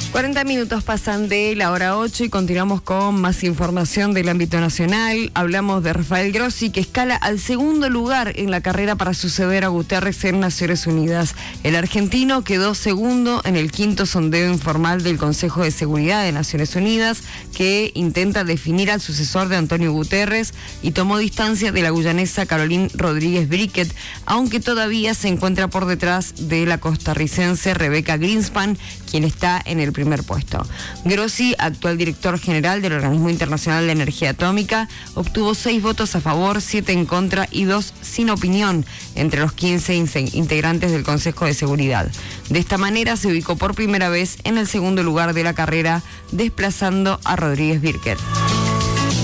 40 minutos pasan de la hora 8 y continuamos con más información del ámbito nacional. Hablamos de Rafael Grossi, que escala al segundo lugar en la carrera para suceder a Guterres en Naciones Unidas. El argentino quedó segundo en el quinto sondeo informal del Consejo de Seguridad de Naciones Unidas, que intenta definir al sucesor de Antonio Guterres, y tomó distancia de la guyanesa Caroline Rodríguez Briquet, aunque todavía se encuentra por detrás de la costarricense Rebecca Greenspan, quien está en el primer puesto. Grossi, actual director general del Organismo Internacional de Energía Atómica, obtuvo 6 votos a favor, 7 en contra y 2 sin opinión entre los 15 integrantes del Consejo de Seguridad. De esta manera se ubicó por primera vez en el segundo lugar de la carrera, desplazando a Rodríguez Briquet.